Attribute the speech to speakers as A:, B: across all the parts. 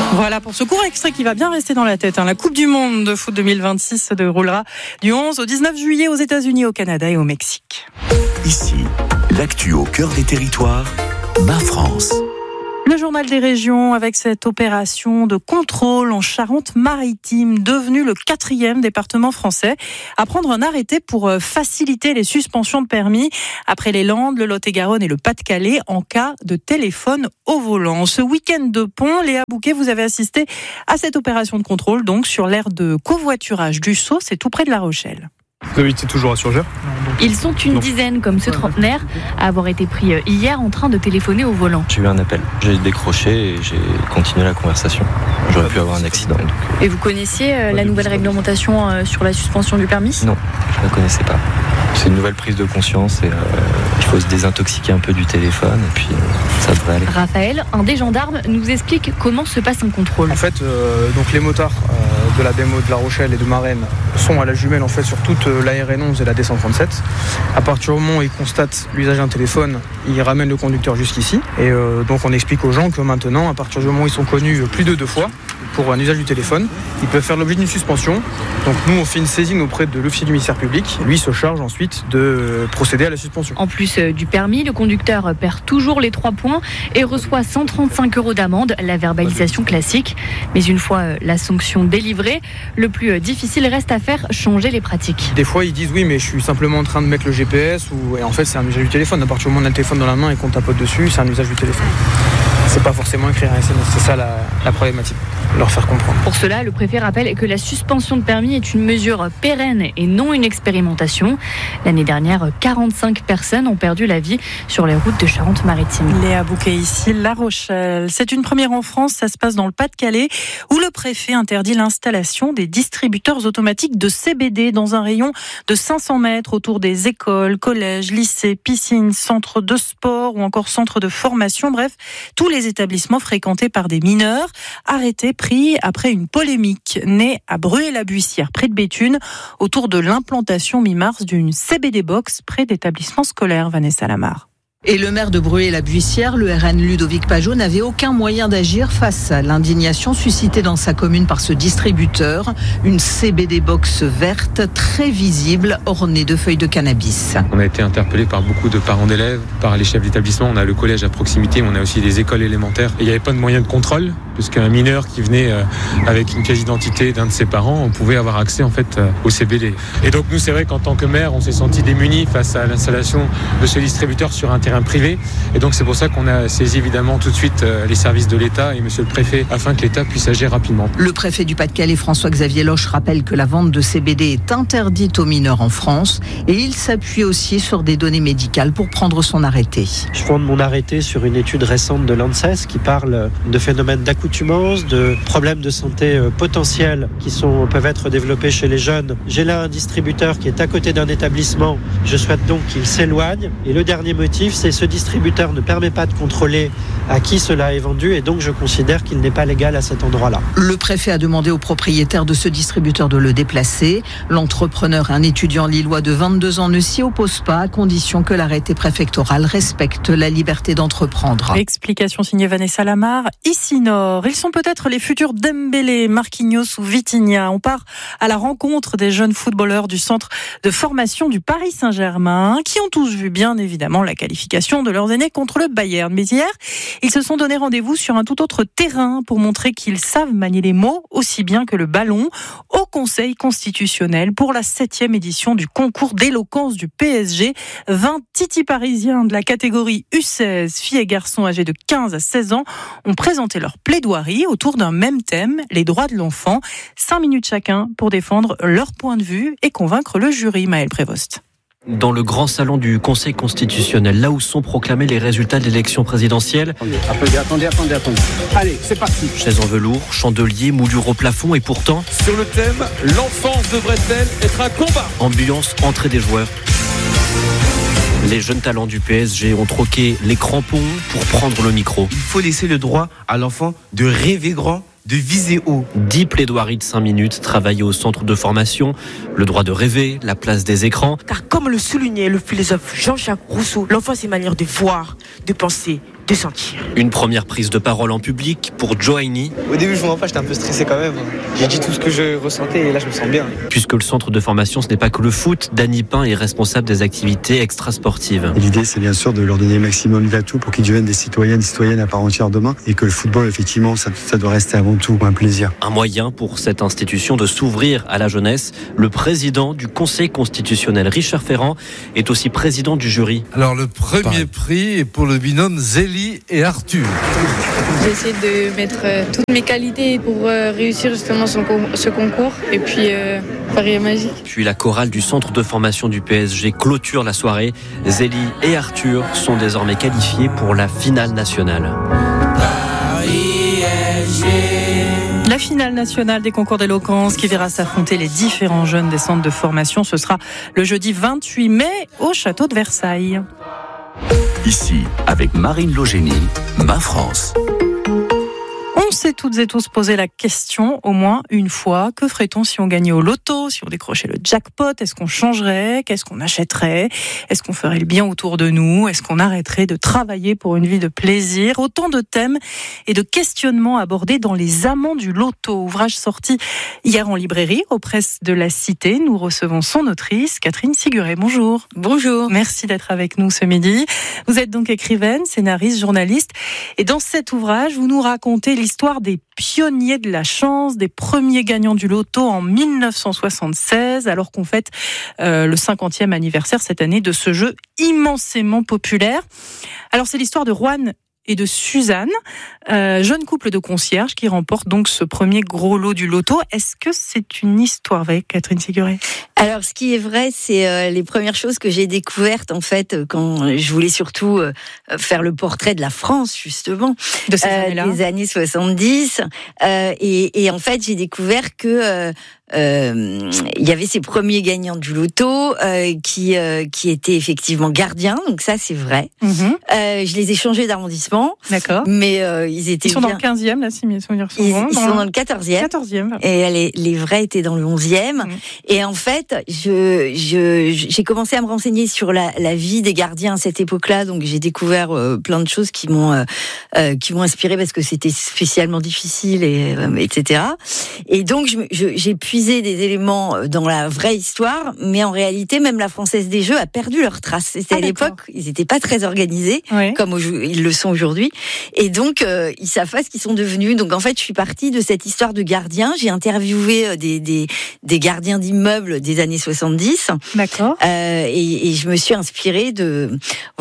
A: Voilà pour ce court extrait qui va bien rester dans la tête. La Coupe du Monde de foot 2026 se déroulera du 11 au 19 juillet aux États-Unis, au Canada et au Mexique.
B: Ici, l'actu au cœur des territoires, Ma France.
A: Le journal des régions avec cette opération de contrôle en Charente-Maritime, devenue le 4e département français, à prendre un arrêté pour faciliter les suspensions de permis après les Landes, le Lot-et-Garonne et le Pas-de-Calais en cas de téléphone au volant. Ce week-end de pont, Léa Bouquet, vous avez assisté à cette opération de contrôle donc sur l'aire de covoiturage du Sceau, c'est tout près de La Rochelle.
C: Vous habitez toujours à Surgères ?
D: Ils sont une dizaine, comme ce trentenaire, à avoir été pris hier en train de téléphoner au volant.
E: J'ai eu un appel, j'ai décroché et j'ai continué la conversation. J'aurais pu avoir un accident.
D: Et vous connaissiez la nouvelle réglementation sur la suspension du permis ?
E: Non, je ne la connaissais pas. C'est une nouvelle prise de conscience et il faut se désintoxiquer un peu du téléphone et puis ça devrait aller.
D: Raphaël, un des gendarmes, nous explique comment se passe un contrôle.
C: En fait, donc les motards de la BMO de La Rochelle et de Marennes sont à la jumelle en fait sur toute la RN11 et la D137. À partir du moment où ils constatent l'usage d'un téléphone, ils ramènent le conducteur jusqu'ici. Et donc on explique aux gens que maintenant, à partir du moment où ils sont connus plus de 2 fois pour un usage du téléphone, ils peuvent faire l'objet d'une suspension. Donc nous, on fait une saisine auprès de l'officier du ministère public. Lui se charge ensuite de procéder à la suspension.
D: En plus du permis, le conducteur perd toujours les 3 points et reçoit 135 € d'amende, la verbalisation classique. Mais une fois la sanction délivrée, le plus difficile reste à faire changer les pratiques.
C: Des fois, ils disent oui, mais je suis simplement en train de mettre le GPS et en fait, c'est un usage du téléphone. À partir du moment où on a le téléphone dans la main et qu'on tapote dessus, c'est un usage du téléphone. C'est pas forcément écrire un SMS, c'est ça la problématique, leur faire comprendre.
D: Pour cela, le préfet rappelle que la suspension de permis est une mesure pérenne et non une expérimentation. L'année dernière, 45 personnes ont perdu la vie sur les routes de Charente-Maritime.
A: Léa Bouquet ici, La Rochelle. C'est une première en France, ça se passe dans le Pas-de-Calais, où le préfet interdit l'installation des distributeurs automatiques de CBD dans un rayon de 500 mètres autour des écoles, collèges, lycées, piscines, centres de sport ou encore centres de formation. Bref, tous les établissements fréquentés par des mineurs, arrêtés, pris après une polémique née à Bruay-la-Buissière, près de Béthune, autour de l'implantation mi-mars d'une CBD box près d'établissements scolaires. Vanessa Lamar.
F: Et le maire de Bruay-la-Buissière, le RN Ludovic Pajot, n'avait aucun moyen d'agir face à l'indignation suscitée dans sa commune par ce distributeur. Une CBD box verte, très visible, ornée de feuilles de cannabis.
G: On a été interpellé par beaucoup de parents d'élèves, par les chefs d'établissement. On a le collège à proximité, on a aussi des écoles élémentaires. Et il n'y avait pas de moyen de contrôle, puisqu'un mineur qui venait avec une pièce d'identité d'un de ses parents, on pouvait avoir accès en fait au CBD. Et donc nous, c'est vrai qu'en tant que maire, on s'est senti démunis face à l'installation de ce distributeur sur un terrain privé. Et donc c'est pour ça qu'on a saisi évidemment tout de suite les services de l'État et monsieur le préfet afin que l'État puisse agir rapidement.
F: Le préfet du Pas-de-Calais, François-Xavier Loche, rappelle que la vente de CBD est interdite aux mineurs en France et il s'appuie aussi sur des données médicales pour prendre son arrêté.
H: Je fonde mon arrêté sur une étude récente de l'ANSES qui parle de phénomènes d'accoutumance, de problèmes de santé potentiels qui peuvent être développés chez les jeunes. J'ai là un distributeur qui est à côté d'un établissement. Je souhaite donc qu'il s'éloigne. Et le dernier motif, c'est ce distributeur ne permet pas de contrôler à qui cela est vendu et donc je considère qu'il n'est pas légal à cet endroit-là.
F: Le préfet a demandé au propriétaire de ce distributeur de le déplacer. L'entrepreneur, un étudiant lillois de 22 ans, ne s'y oppose pas à condition que l'arrêté préfectoral respecte la liberté d'entreprendre.
A: Explication signée Vanessa Lamar. Ici Nord, ils sont peut-être les futurs Dembélé, Marquinhos ou Vitinha. On part à la rencontre des jeunes footballeurs du centre de formation du Paris Saint-Germain qui ont tous vu bien évidemment la qualification de leurs aînés contre le Bayern. Mais hier, ils se sont donné rendez-vous sur un tout autre terrain pour montrer qu'ils savent manier les mots aussi bien que le ballon au Conseil constitutionnel pour la 7e édition du concours d'éloquence du PSG. 20 titis parisiens de la catégorie U16, filles et garçons âgés de 15 à 16 ans, ont présenté leur plaidoirie autour d'un même thème, les droits de l'enfant. 5 minutes chacun pour défendre leur point de vue et convaincre le jury. Maël Prévost.
I: Dans le grand salon du Conseil constitutionnel, là où sont proclamés les résultats de l'élection présidentielle.
J: Attendez. Allez, c'est parti.
I: Chaises en velours, chandeliers, moulures au plafond et pourtant...
J: Sur le thème, l'enfance devrait-elle être un combat ?
I: Ambiance, entrée des joueurs. Les jeunes talents du PSG ont troqué les crampons pour prendre le micro.
K: Il faut laisser le droit à l'enfant de rêver grand, de viser haut.
I: 10 plaidoiries de 5 minutes travaillées au centre de formation. Le droit de rêver, la place des écrans.
L: Car comme le soulignait le philosophe Jean-Jacques Rousseau, l'enfant c'est une manière de voir, de penser, de sentir.
I: Une première prise de parole en public pour Joaini.
M: Au début, je vous mens pas, j'étais un peu stressé quand même. J'ai dit tout ce que je ressentais et là, je me sens bien.
I: Puisque le centre de formation, ce n'est pas que le foot, Dany Pain est responsable des activités extrasportives.
N: Et l'idée, c'est bien sûr de leur donner le maximum d'atouts pour qu'ils deviennent des citoyennes à part entière demain et que le football, effectivement, ça doit rester avant tout un plaisir.
I: Un moyen pour cette institution de s'ouvrir à la jeunesse. Le président du Conseil constitutionnel, Richard Ferrand, est aussi président du jury.
O: Alors, le premier prix est pour le binôme Zélie et Arthur.
P: J'essaie de mettre toutes mes qualités pour réussir justement ce concours et puis Paris est magique.
I: Puis la chorale du centre de formation du PSG clôture la soirée. Zélie et Arthur sont désormais qualifiés pour la finale nationale.
A: La finale nationale des concours d'éloquence qui verra s'affronter les différents jeunes des centres de formation. Ce sera le jeudi 28 mai au château de Versailles.
B: Ici, avec Marine Logénie, Ma France.
A: On s'est toutes et tous posé la question au moins une fois. Que ferait-on si on gagnait au loto, si on décrochait le jackpot? Est-ce qu'on changerait? Qu'est-ce qu'on achèterait? Est-ce qu'on ferait le bien autour de nous? Est-ce qu'on arrêterait de travailler pour une vie de plaisir? Autant de thèmes et de questionnements abordés dans Les Amants du loto, ouvrage sorti hier en librairie aux presses de la Cité. Nous recevons son autrice, Catherine Siguret. Bonjour.
Q: Bonjour.
A: Merci d'être avec nous ce midi. Vous êtes donc écrivaine, scénariste, journaliste. Et dans cet ouvrage, vous nous racontez l'histoire des pionniers de la chance, des premiers gagnants du loto en 1976, alors qu'on fête le 50e anniversaire cette année de ce jeu immensément populaire. Alors c'est l'histoire de Juan et de Suzanne, jeune couple de concierges qui remportent donc ce premier gros lot du loto. Est-ce que c'est une histoire vraie, Catherine Siguret?
Q: Alors, ce qui est vrai, c'est les premières choses que j'ai découvertes, en fait, quand je voulais surtout faire le portrait de la France, justement,
A: de ces années-là,
Q: des années 70. Et en fait, j'ai découvert que il y avait ces premiers gagnants du loto qui étaient effectivement gardiens, donc ça c'est vrai. Je les ai changés d'arrondissement.
A: D'accord.
Q: Mais ils
A: sont dans le 15e, là, si mes souvenirs sont bons.
Q: Ils sont dans le 14e.
A: 14e.
Q: Et les vrais étaient dans le 11e. Et en fait, j'ai commencé à me renseigner sur la vie des gardiens à cette époque-là, donc j'ai découvert plein de choses qui m'ont inspiré parce que c'était spécialement difficile etc. Et donc j'ai puisé des éléments dans la vraie histoire, mais en réalité, même la Française des Jeux a perdu leurs traces. C'était à l'époque, ils n'étaient pas très organisés, comme ils le sont aujourd'hui. Et donc, ils savent pas ce qu'ils sont devenus. Donc, en fait, je suis partie de cette histoire de gardiens. J'ai interviewé des gardiens d'immeubles des années 70.
A: D'accord.
Q: Et je me suis inspirée de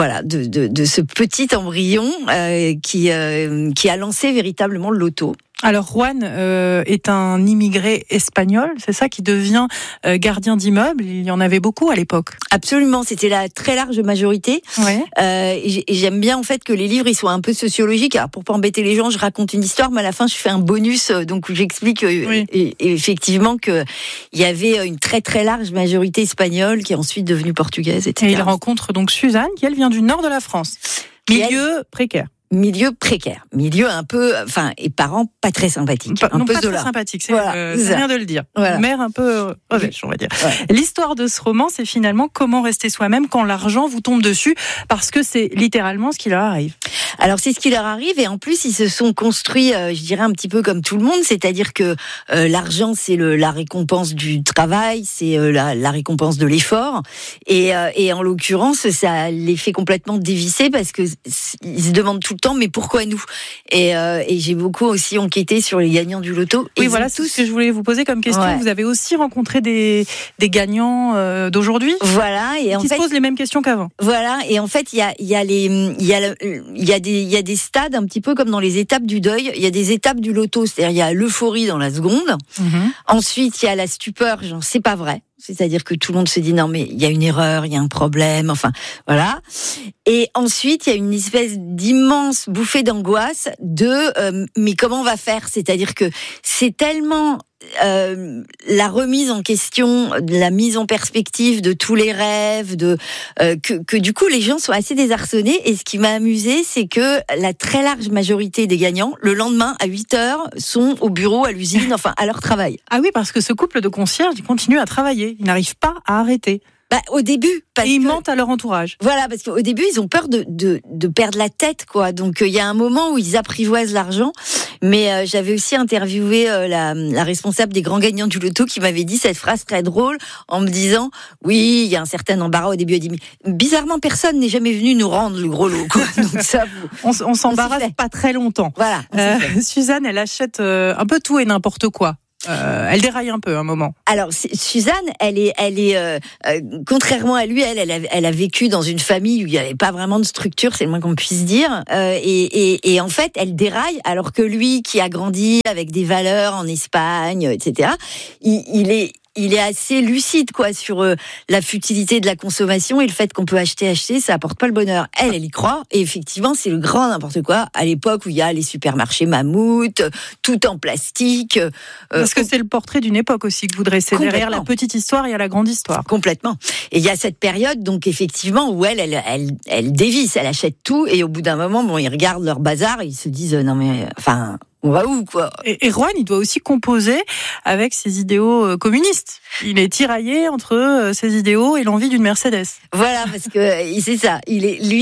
Q: ce petit embryon qui a lancé véritablement le loto.
A: Alors Juan est un immigré espagnol, c'est ça, qui devient gardien d'immeuble. Il y en avait beaucoup à l'époque.
Q: Absolument, c'était la très large majorité.
A: Ouais.
Q: Et j'aime bien en fait que les livres ils soient un peu sociologiques. Alors pour pas embêter les gens, je raconte une histoire, mais à la fin je fais un bonus, donc où j'explique effectivement que il y avait une très très large majorité espagnole qui est ensuite devenue portugaise, etc.
A: Et il rencontre donc Suzanne, qui elle vient du nord de la France. Milieu précaire.
Q: Milieu précaire, milieu un peu, et parents pas très sympathiques,
A: un peu très sympathiques, c'est bien de le dire.
Q: Voilà.
A: Mère un peu revêche, on va dire. Ouais. L'histoire de ce roman, c'est finalement comment rester soi-même quand l'argent vous tombe dessus, parce que c'est littéralement ce qui leur arrive.
Q: Alors c'est ce qui leur arrive, et en plus ils se sont construits, je dirais un petit peu comme tout le monde, c'est-à-dire que l'argent c'est la récompense du travail, c'est la récompense de l'effort, et en l'occurrence ça les fait complètement dévisser parce que ils se demandent tout le temps mais pourquoi nous, et j'ai beaucoup aussi enquêté sur les gagnants du loto.
A: Oui, voilà, c'est ce que je voulais vous poser comme question. Ouais. Vous avez aussi rencontré des gagnants d'aujourd'hui,
Q: voilà, et
A: qui se posent les mêmes questions qu'avant.
Q: Voilà, et en fait il y a des stades un petit peu comme dans les étapes du deuil. Il y a des étapes du loto, c'est-à-dire il y a l'euphorie dans la seconde. Ensuite il y a la stupeur, genre c'est pas vrai. C'est-à-dire que tout le monde se dit non mais il y a une erreur, il y a un problème, enfin voilà. Et ensuite il y a une espèce d'immense bouffée d'angoisse mais comment on va faire ? C'est-à-dire que c'est tellement la remise en question, la mise en perspective de tous les rêves, que du coup les gens sont assez désarçonnés. Et ce qui m'a amusé, c'est que la très large majorité des gagnants, le lendemain à 8h, sont au bureau, à l'usine, enfin à leur travail.
A: Ah oui, parce que ce couple de concierges, ils continuent à travailler, ils n'arrivent pas à arrêter.
Q: Au début,
A: et ils mentent à leur entourage.
Q: Voilà, parce qu'au début, ils ont peur de perdre la tête, quoi. Donc, il y a un moment où ils apprivoisent l'argent. Mais j'avais aussi interviewé la responsable des grands gagnants du loto qui m'avait dit cette phrase très drôle en me disant oui, il y a un certain embarras au début. Elle dit mais bizarrement, personne n'est jamais venu nous rendre le gros lot, quoi. Donc ça,
A: on s'embarrasse pas très longtemps.
Q: Voilà.
A: Suzanne, elle achète un peu tout et n'importe quoi. Elle déraille un peu un moment.
Q: Alors Suzanne, elle est contrairement à lui, elle a vécu dans une famille où il n'y avait pas vraiment de structure, c'est le moins qu'on puisse dire. Et en fait, elle déraille, alors que lui, qui a grandi avec des valeurs en Espagne, etc., il est assez lucide, quoi, sur la futilité de la consommation et le fait qu'on peut acheter, ça apporte pas le bonheur. Elle y croit, et effectivement, c'est le grand n'importe quoi, à l'époque où il y a les supermarchés mammouth, tout en plastique.
A: Parce que c'est le portrait d'une époque aussi que vous dressez. Derrière la petite histoire, il y a la grande histoire.
Q: Complètement. Et il y a cette période, donc, effectivement, où elle dévisse, elle achète tout, et au bout d'un moment, ils regardent leur bazar, et ils se disent, non mais, enfin, on va où, quoi?
A: Et Rohan, il doit aussi composer avec ses idéaux communistes. Il est tiraillé entre ses idéaux et l'envie d'une Mercedes.
Q: Voilà, parce que c'est ça. Il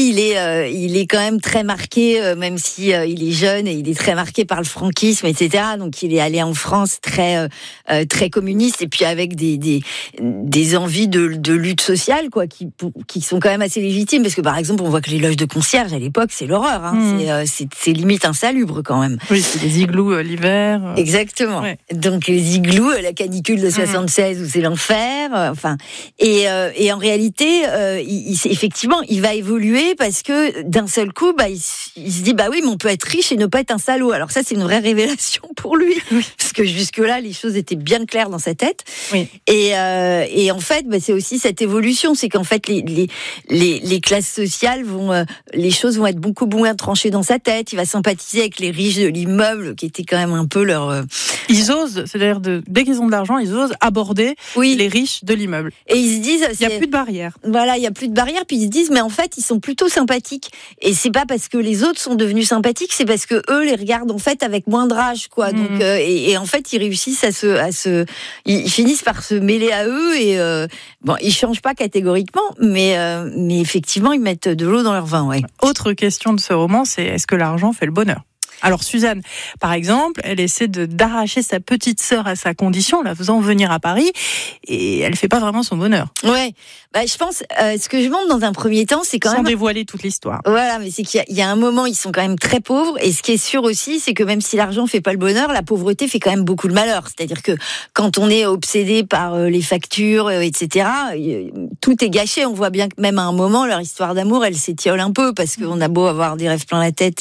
Q: est quand même très marqué, même si il est jeune, et il est très marqué par le franquisme, etc. Donc il est allé en France très communiste, et puis avec des envies de lutte sociale, quoi, qui sont quand même assez légitimes, parce que par exemple, on voit que les loges de concierge à l'époque, c'est l'horreur. Hein. C'est limite insalubre quand même.
A: Oui, c'est des igloos l'hiver.
Q: Exactement. Ouais. Donc les igloos, la canicule de 76 où c'est l'enfer. Et en réalité, effectivement, il va évoluer parce que d'un seul coup, il se dit oui, mais on peut être riche et ne pas être un salaud. Alors ça, c'est une vraie révélation pour lui, parce que jusque-là, les choses étaient bien claires dans sa tête. Oui. Et en fait, c'est aussi cette évolution, c'est qu'en fait, les classes sociales les choses vont être beaucoup moins tranchées dans sa tête. Il va sympathiser avec les riches de l'immeuble, qui était quand même un peu leur...
A: Ils osent, c'est-à-dire dès qu'ils ont de l'argent, ils osent aborder les riches de l'immeuble.
Q: Et ils se disent...
A: Il n'y a plus de barrière.
Q: Voilà, il n'y a plus de barrière, puis ils se disent, mais en fait, ils sont plutôt sympathiques. Et c'est pas parce que les autres sont devenus sympathiques, c'est parce que eux les regardent en fait avec moins de rage, quoi. Donc, et en fait, ils réussissent ils finissent par se mêler à eux, et ils changent pas catégoriquement, mais effectivement, ils mettent de l'eau dans leur vin, ouais.
A: Autre question de ce roman, c'est est-ce que l'argent fait le bonheur ? Alors Suzanne, par exemple, elle essaie d'arracher sa petite sœur à sa condition, la faisant venir à Paris, et elle fait pas vraiment son bonheur.
Q: Ouais, je pense, ce que je montre dans un premier temps, c'est quand même...
A: Sans dévoiler toute l'histoire.
Q: Voilà, mais c'est qu'il y a un moment, ils sont quand même très pauvres, et ce qui est sûr aussi, c'est que même si l'argent fait pas le bonheur, la pauvreté fait quand même beaucoup de malheur. C'est-à-dire que quand on est obsédé par les factures, etc., tout est gâché. On voit bien que même à un moment, leur histoire d'amour, elle s'étiole un peu, parce qu'on a beau avoir des rêves plein la tête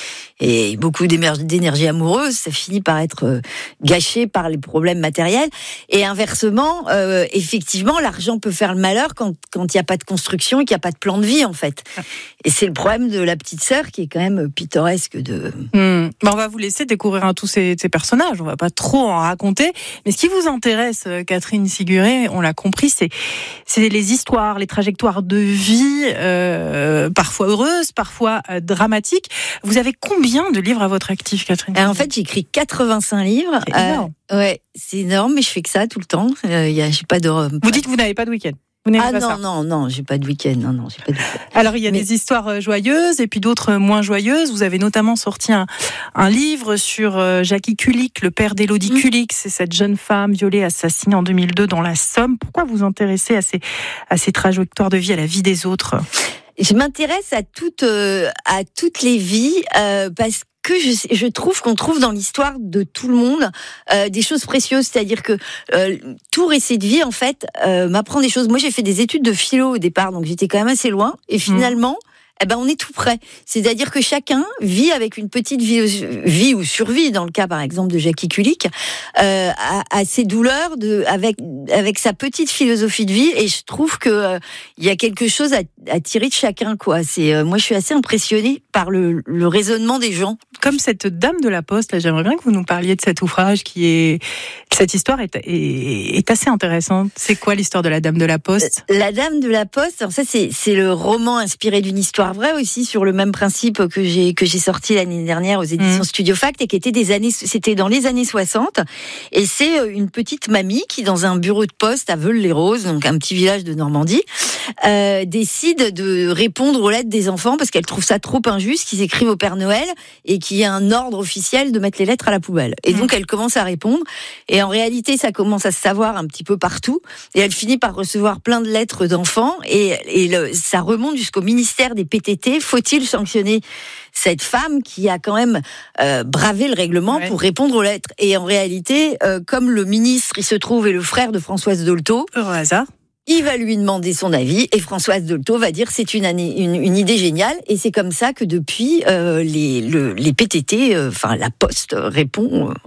Q: et beaucoup d'énergie amoureuse, ça finit par être gâché par les problèmes matériels. Et inversement, effectivement, l'argent peut faire le malheur quand il n'y a pas de construction et qu'il n'y a pas de plan de vie, en fait. Et c'est le problème de la petite sœur, qui est quand même pittoresque de...
A: On va vous laisser découvrir tous ces personnages, on va pas trop en raconter. Mais ce qui vous intéresse, Catherine Siguré, on l'a compris, c'est les histoires, les trajectoires de vie, parfois heureuses, parfois dramatiques. Vous avez combien de livres à votre actif, Catherine?
Q: En fait, j'écris 85 livres.
A: C'est énorme.
Q: Ouais, c'est énorme, mais je fais que ça tout le temps. J'ai pas de...
A: Vous dites que vous n'avez pas de week-end?
Q: Non, j'ai pas de week-end. Non, j'ai pas de week-end.
A: Alors, il y a des histoires joyeuses et puis d'autres moins joyeuses. Vous avez notamment sorti un livre sur Jackie Kulik, le père d'Élodie Kulik. C'est cette jeune femme violée, assassinée en 2002 dans la Somme. Pourquoi vous intéressez à ces trajectoires de vie, à la vie des autres?
Q: Je m'intéresse à toutes les vies parce que je trouve qu'on trouve dans l'histoire de tout le monde des choses précieuses, c'est-à-dire que tout récit de vie, en fait, m'apprend des choses. Moi, j'ai fait des études de philo au départ, donc j'étais quand même assez loin, et finalement... on est tout près. C'est-à-dire que chacun vit avec une petite vie ou survie, dans le cas par exemple de Jackie Kulik, à ses douleurs, avec sa petite philosophie de vie. Et je trouve que il y a quelque chose à tirer de chacun, quoi. Moi, je suis assez impressionnée par le raisonnement des gens.
A: Comme cette dame de la Poste, là, j'aimerais bien que vous nous parliez de cet ouvrage cette histoire est assez intéressante. C'est quoi l'histoire de la dame de la Poste?
Q: La dame de la Poste, alors ça c'est le roman inspiré d'une histoire histoire vraie aussi sur le même principe que j'ai sorti l'année dernière aux éditions Studio Fact et qui était c'était dans les années 60. Et c'est une petite mamie qui, dans un bureau de poste à Veules-les-Roses, donc un petit village de Normandie, décide de répondre aux lettres des enfants parce qu'elle trouve ça trop injuste qu'ils écrivent au Père Noël et qu'il y a un ordre officiel de mettre les lettres à la poubelle. Et donc elle commence à répondre et en réalité ça commence à se savoir un petit peu partout et elle finit par recevoir plein de lettres d'enfants et ça remonte jusqu'au ministère des PTT. Faut-il sanctionner cette femme qui a quand même bravé le règlement pour répondre aux lettres? Et en réalité, comme le ministre il se trouve est le frère de Françoise Dolto,
A: heureux hasard,
Q: il va lui demander son avis et Françoise Dolto va dire c'est une idée géniale et c'est comme ça que depuis les PTT, la Poste répond